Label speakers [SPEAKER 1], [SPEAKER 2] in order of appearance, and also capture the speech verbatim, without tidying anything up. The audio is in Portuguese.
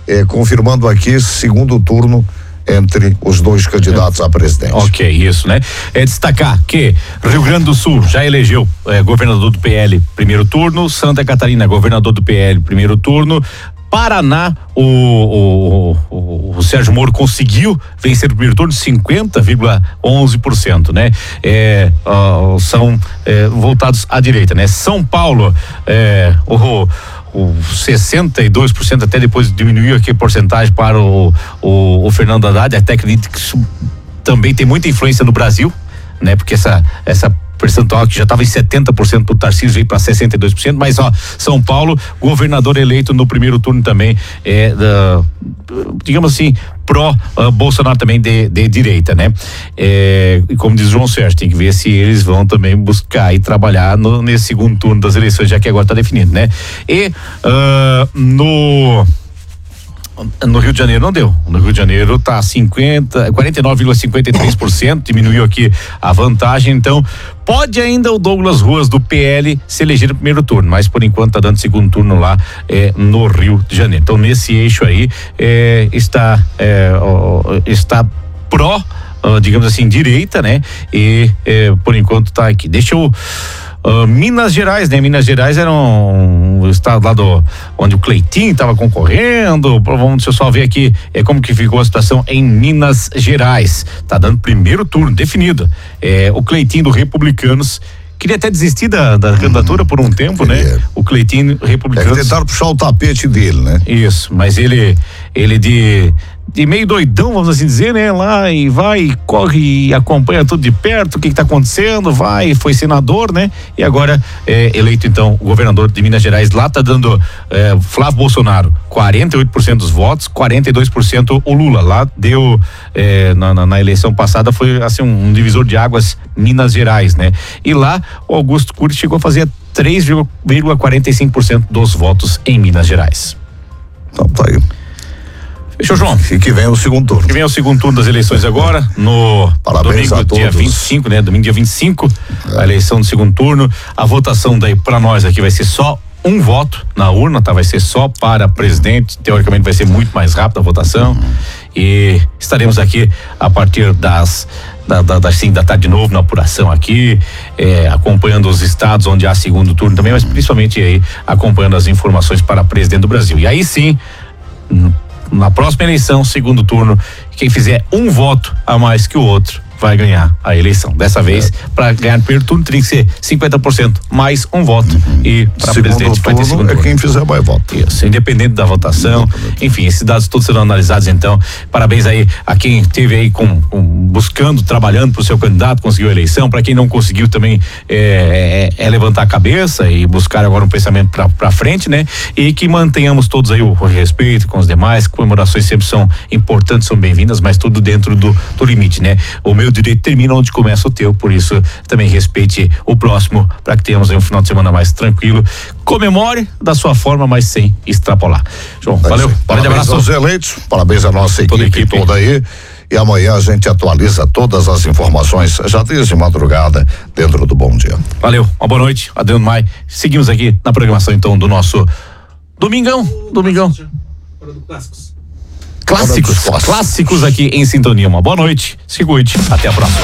[SPEAKER 1] eh, confirmando aqui segundo turno entre os dois candidatos a presidente.
[SPEAKER 2] Ok, isso, né? É destacar que Rio Grande do Sul já elegeu é, governador do P L primeiro turno, Santa Catarina governador do P L primeiro turno, Paraná, o, o, o, o Sérgio Moro conseguiu vencer o primeiro turno, cinquenta vírgula onze por cento, né? É, uh, são é, voltados à direita, né? São Paulo, é, o o sessenta e dois por cento, até depois diminuiu aqui a porcentagem para o, o, o Fernando Haddad, até acredito que isso também tem muita influência no Brasil, né? Porque essa, essa percentual que já estava em setenta por cento do Tarcísio veio para sessenta e dois por cento, mas ó, São Paulo, governador eleito no primeiro turno também é da, digamos assim, pró uh, Bolsonaro também de, de direita, né? É, e como diz o João Sérgio, tem que ver se eles vão também buscar e trabalhar no, nesse segundo turno das eleições, já que agora está definido, né? E uh, no No Rio de Janeiro não deu. No Rio de Janeiro tá cinquenta, quarenta e nove vírgula cinquenta e três por cento, diminuiu aqui a vantagem, então pode ainda o Douglas Ruas do P L se eleger no primeiro turno, mas por enquanto tá dando segundo turno lá é, no Rio de Janeiro. Então nesse eixo aí é, está é, ó, está pró, ó, digamos assim, direita, né? E é, por enquanto tá aqui. Deixa eu Uh, Minas Gerais, né? Minas Gerais era um, um estado lá do, onde o Cleitinho estava concorrendo. Vamos só ver aqui é, como que ficou a situação em Minas Gerais. Tá dando primeiro turno, definido. É, o Cleitinho do Republicanos queria até desistir da, da candidatura por um tempo, queria. né? O Cleitinho Republicanos.
[SPEAKER 1] É que tentaram puxar o tapete dele, né?
[SPEAKER 2] Isso, mas ele, ele de de meio doidão, vamos assim dizer, né? Lá e vai, e corre e acompanha tudo de perto, o que que tá acontecendo, vai, foi senador, né? E agora é eleito então o governador de Minas Gerais. Lá tá dando é, Flávio Bolsonaro quarenta e oito por cento dos votos, quarenta e dois por cento o Lula. Lá deu é, na, na, na eleição passada foi assim um, um divisor de águas, Minas Gerais, né? E lá o Augusto Cury chegou a fazer três vírgula quarenta e cinco por cento dos votos em Minas Gerais.
[SPEAKER 1] Então tá aí.
[SPEAKER 2] Fechou, João?
[SPEAKER 1] E que vem o segundo turno.
[SPEAKER 2] Que vem o segundo turno das eleições agora, no
[SPEAKER 1] Parabéns
[SPEAKER 2] domingo, dia vinte e cinco, né? Domingo, dia vinte e cinco, é. a eleição do segundo turno. A votação daí pra nós aqui vai ser só um voto na urna, tá? Vai ser só para presidente. Teoricamente vai ser muito mais rápida a votação. Uhum. E estaremos aqui a partir das da, da, da, assim, da tarde de novo na apuração aqui, é, acompanhando os estados onde há segundo turno também, mas principalmente aí acompanhando as informações para presidente do Brasil. E aí sim, na próxima eleição, segundo turno, quem fizer um voto a mais que o outro vai ganhar a eleição. Dessa vez, é. para ganhar no primeiro turno, teria que ser cinquenta por cento mais um voto. Uhum. E para presidente vai ter segundo
[SPEAKER 1] turno. É quem fizer mais voto.
[SPEAKER 2] Isso, independente da votação. Independente. Enfim, esses dados todos serão analisados, então. Parabéns aí a quem esteve aí com, com buscando, trabalhando para o seu candidato, conseguiu a eleição. Para quem não conseguiu também é, é, é levantar a cabeça e buscar agora um pensamento para frente, né? E que mantenhamos todos aí o, o respeito com os demais. Comemorações sempre são importantes, são bem-vindas, mas tudo dentro do, do limite, né? O meu direito termina onde começa o teu, por isso também respeite o próximo, para que tenhamos aí um final de semana mais tranquilo. Comemore da sua forma, mas sem extrapolar. João,
[SPEAKER 1] é
[SPEAKER 2] valeu.
[SPEAKER 1] Parabéns aos eleitos, parabéns à nossa equipe toda, equipe toda aí. E amanhã a gente atualiza todas as informações, já desde madrugada, dentro do Bom Dia.
[SPEAKER 2] Valeu, uma boa noite, Adriano Maia. Seguimos aqui na programação então do nosso Domingão. Domingão. Clássicos, clássicos aqui em sintonia. Uma boa noite, se cuide, até a próxima.